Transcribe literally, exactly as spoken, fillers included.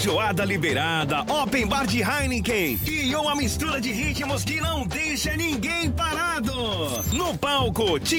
feijoada liberada, open bar de Heineken e uma mistura de ritmos que não deixa ninguém parado. No palco,